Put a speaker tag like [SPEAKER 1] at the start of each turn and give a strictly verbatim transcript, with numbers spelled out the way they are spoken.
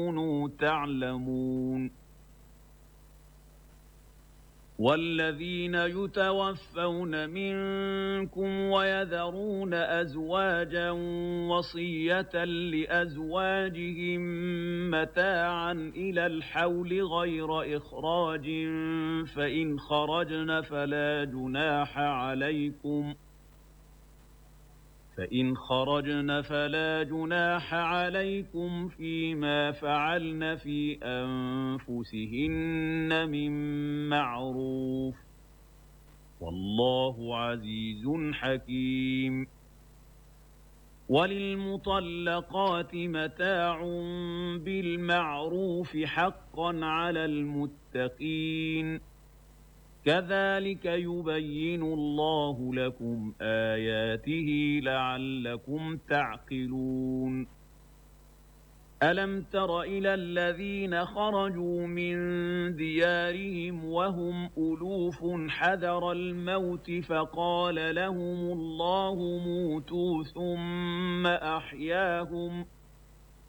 [SPEAKER 1] كونوا تعلمون. والذين يتوفون منكم ويذرون أزواجا وصية لأزواجهم متاعا إلى الحول غير إخراج فإن خرجن فلا جناح عليكم فإن خرجن فلا جناح عليكم فيما فعلن في أنفسهن من معروف والله عزيز حكيم. وللمطلقات متاع بالمعروف حقا على المتقين كذلك يبين الله لكم آياته لعلكم تعقلون. ألم تر إلى الذين خرجوا من ديارهم وهم ألوف حذر الموت فقال لهم الله موتوا ثم أحياهم